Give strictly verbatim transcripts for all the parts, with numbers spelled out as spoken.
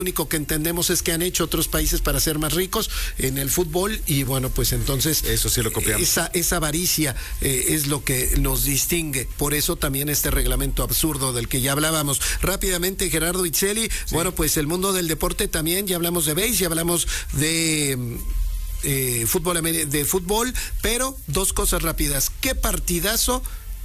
único que entendemos es que han hecho otros países para ser más ricos en el fútbol y bueno, pues entonces eso sí lo copiamos. Esa, esa avaricia eh, es lo que nos distingue, por eso también este reglamento absurdo del que ya hablábamos. Rápidamente, Gerardo Itzelli, sí. Bueno, pues el mundo del deporte también, ya hablamos de béis, ya hablamos de... Eh, fútbol, de fútbol, pero dos cosas rápidas. ¿Qué partidazo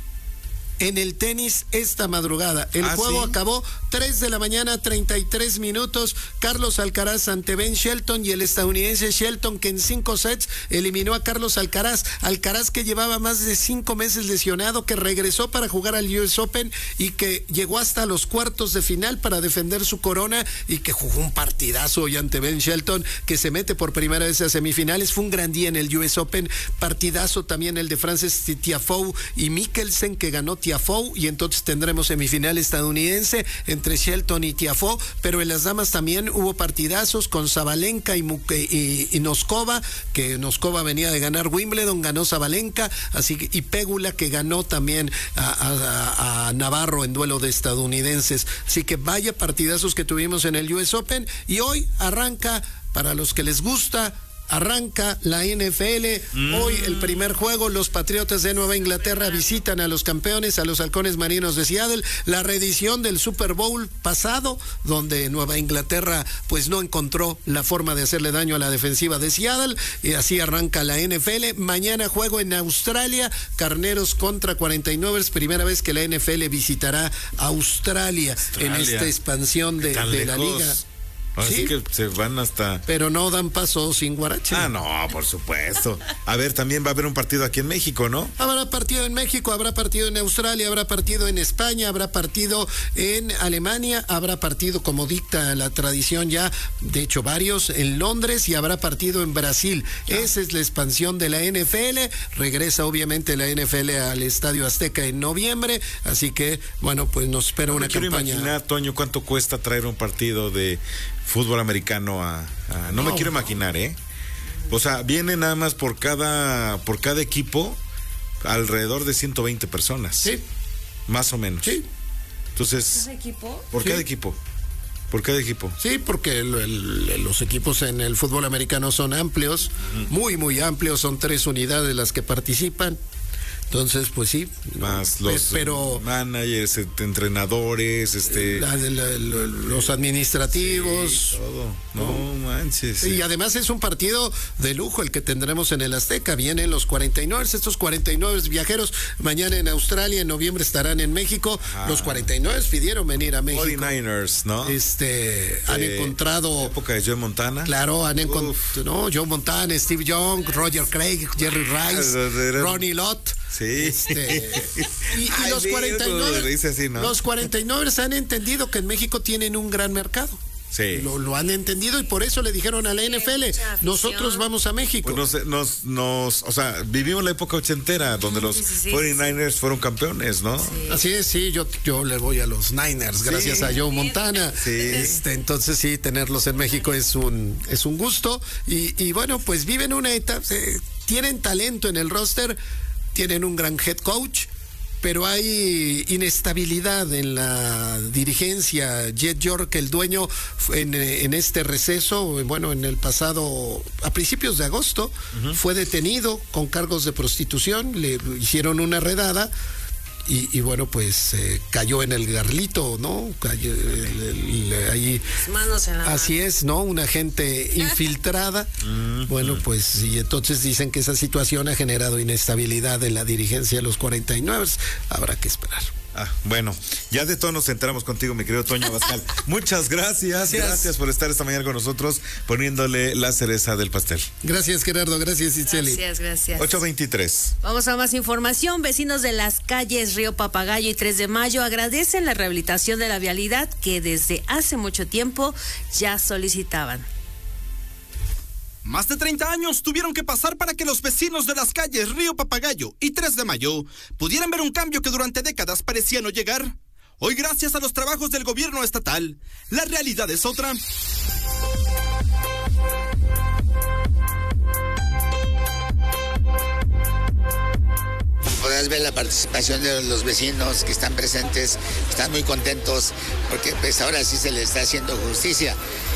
en el tenis esta madrugada? El ¿Ah, juego sí? acabó tres de la mañana, treinta y tres minutos. Carlos Alcaraz ante Ben Shelton y el estadounidense Shelton, que en cinco sets eliminó a Carlos Alcaraz. Alcaraz, que llevaba más de cinco meses lesionado, que regresó para jugar al U S Open y que llegó hasta los cuartos de final para defender su corona y que jugó un partidazo hoy ante Ben Shelton, que se mete por primera vez a semifinales. Fue un gran día en el U S Open. Partidazo también el de Frances Tiafoe y Mikkelsen, que ganó Tiafoe, y entonces tendremos semifinal estadounidense entre Shelton y Tiafoe, pero en las damas también hubo partidazos con Sabalenka y, y, y Noskova, que Noskova venía de ganar Wimbledon, ganó Sabalenka, así que, y Pegula, que ganó también a, a, a Navarro en duelo de estadounidenses, así que vaya partidazos que tuvimos en el U S Open, y hoy arranca, para los que les gusta, arranca la N F L. Mm. Hoy el primer juego, los Patriotas de Nueva Inglaterra visitan a los campeones, a los Halcones Marinos de Seattle, la reedición del Super Bowl pasado, donde Nueva Inglaterra pues no encontró la forma de hacerle daño a la defensiva de Seattle, y así arranca la N F L. Mañana juego en Australia, Carneros contra cuarenta y nueve, primera vez que la N F L visitará Australia, Australia. en esta expansión de, de la liga. Así ¿Sí? que se van hasta... Pero no dan paso sin guarache. Ah, no, por supuesto. A ver, también va a haber un partido aquí en México, ¿no? Habrá partido en México, habrá partido en Australia, habrá partido en España, habrá partido en Alemania, habrá partido, como dicta la tradición ya, de hecho varios, en Londres, y habrá partido en Brasil. Ah. Esa es la expansión de la N F L. Regresa obviamente la N F L al Estadio Azteca en noviembre, así que, bueno, pues nos espera no una quiero campaña. Imaginar, Toño, cuánto cuesta traer un partido de fútbol americano a, a no, no me quiero imaginar, ¿eh? O sea, viene nada más por cada por cada equipo alrededor de ciento veinte personas. Sí. Más o menos. Sí. Entonces, ¿Cada equipo? Por sí. cada equipo. Por cada equipo. Sí, porque el, el, los equipos en el fútbol americano son amplios, uh-huh. muy, muy amplios, son tres unidades las que participan. Entonces, pues sí. Más los pero, managers, entrenadores, este... La, la, la, los administrativos. Sí, todo. No, no manches. Y además es un partido de lujo el que tendremos en el Azteca. Vienen los cuarenta y nueve, estos cuarenta y nueve viajeros. Mañana en Australia, en noviembre estarán en México. Ajá. Los cuarenta y nueve pidieron venir a México. cuarenta y nueve ers, ¿no? Este, eh, han encontrado... época de Joe Montana. Claro, han encontrado... ¿no? Joe Montana, Steve Young, Roger Craig, Jerry Rice, Ronnie Lott. Sí. Este, y, y Ay, los cuarenta y nueve, dice así, ¿no? los cuarenta y nueve han entendido que en México tienen un gran mercado. Sí. Lo, lo han entendido y por eso le dijeron a la N F L, nosotros vamos a México. Pues nos, nos, nos, o sea, vivimos la época ochentera donde los sí, sí, cuarenta y nueve ers sí. fueron campeones, ¿no? Sí. Así es, sí, yo, yo le voy a los Niners, sí. gracias a Joe Montana. Sí. Este, entonces sí, tenerlos en México es un, es un gusto y, y bueno, pues viven una etapa, eh, tienen talento en el roster, tienen un gran head coach, pero hay inestabilidad en la dirigencia. Jed York, el dueño, en, en este receso, bueno, en el pasado, a principios de agosto, uh-huh. fue detenido con cargos de prostitución, le hicieron una redada. Y, y bueno, pues eh, cayó en el garlito, ¿no? Cayó, el, el, ahí, manos en la así mano. Es, ¿no? Una gente infiltrada. Mm-hmm. Bueno, pues, y entonces dicen que esa situación ha generado inestabilidad en la dirigencia de los cuarenta y nueve. Habrá que esperar. Ah, bueno, ya de todo nos centramos contigo, mi querido Toño Abascal. Muchas gracias, gracias, gracias por estar esta mañana con nosotros, poniéndole la cereza del pastel. Gracias, Gerardo, gracias, Itzelli. Gracias, gracias. ocho veintitrés. Vamos a más información. Vecinos de las calles Río Papagayo y tres de mayo agradecen la rehabilitación de la vialidad que desde hace mucho tiempo ya solicitaban. Más de treinta años tuvieron que pasar para que los vecinos de las calles Río Papagayo y tres de mayo pudieran ver un cambio que durante décadas parecía no llegar. Hoy, gracias a los trabajos del gobierno estatal, la realidad es otra. podrás ver la participación de los vecinos que están presentes, están muy contentos porque pues ahora sí se les está haciendo justicia.